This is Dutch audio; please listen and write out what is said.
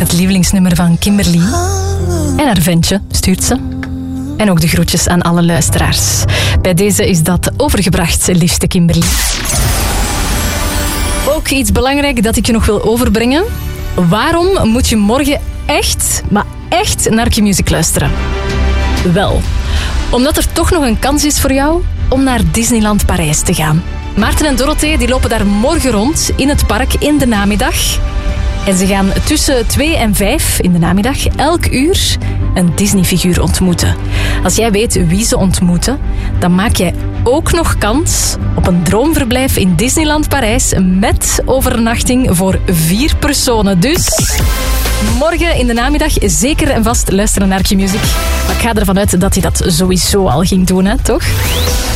Het lievelingsnummer van Kimberly. En haar ventje stuurt ze. En ook de groetjes aan alle luisteraars. Bij deze is dat overgebracht, liefste Kimberly. Ook iets belangrijk dat ik je nog wil overbrengen. Waarom moet je morgen echt, maar echt naar Q-Music luisteren? Wel, omdat er toch nog een kans is voor jou om naar Disneyland Parijs te gaan. Maarten en Dorothee die lopen daar morgen rond in het park in de namiddag. En ze gaan tussen 2 en 5 in de namiddag elk uur een Disney-figuur ontmoeten. Als jij weet wie ze ontmoeten, dan maak jij ook nog kans op een droomverblijf in Disneyland Parijs met overnachting voor 4 personen. Dus morgen in de namiddag zeker en vast luisteren naar Q-Music. Maar ik ga ervan uit dat hij dat sowieso al ging doen, hè, toch?